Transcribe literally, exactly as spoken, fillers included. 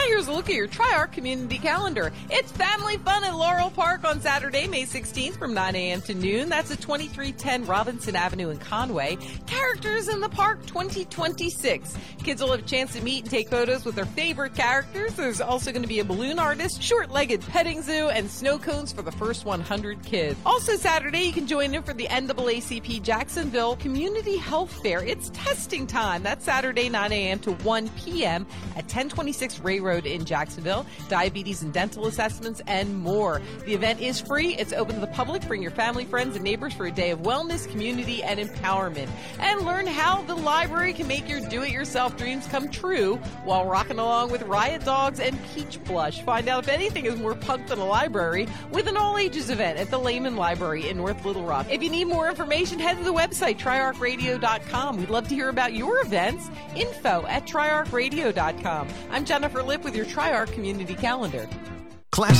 here's a look at your Tri-Arc community calendar. It's family fun at Laurel Park on Saturday, May sixteenth from nine a.m. to noon. That's at twenty-three ten Robinson Avenue in Conway. Characters in the Park twenty twenty-six. Kids will have a chance to meet and take photos with their favorite characters. There's also going to be a balloon artist, short-legged petting zoo, and snow cones for the first one hundred kids. Also Saturday, you can join in for the N double A C P Jacksonville Community Health Fair. It's testing time. That's Saturday, nine a.m. to one p.m. at ten twenty-six Ray Road in Jacksonville. Diabetes and dental assessments and more. The event is free. It's open to the public. Bring your family, friends, and neighbors for a day of wellness, community, and empowerment. And learn how the library can make your do-it-yourself dreams come true while rocking along with Riot Dogs and Peach Blush. Find out if anything is more punk than a library with an all-ages event at the Lehman Library in North Little Rock. If you need more information, head to the website, tri arc radio dot com. We'd love to hear about your events. Info at tri arc radio dot com. I'm Jennifer Lipp with your Tri-Arc Community Calendar. Classic